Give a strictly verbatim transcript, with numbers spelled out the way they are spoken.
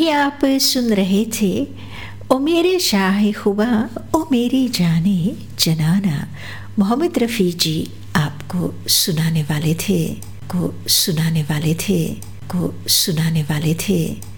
अभी आप सुन रहे थे ओ मेरे शाह खुबा ओ मेरी जाने जनाना। मोहम्मद रफ़ी जी आपको सुनाने वाले थे को सुनाने वाले थे को सुनाने वाले थे